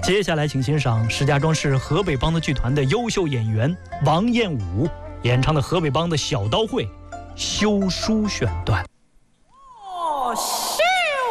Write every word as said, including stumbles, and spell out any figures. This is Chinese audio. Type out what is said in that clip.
接下来请欣赏石家庄市河北梆子剧团的优秀演员王彦武演唱的河北梆子《小刀会》修书选段。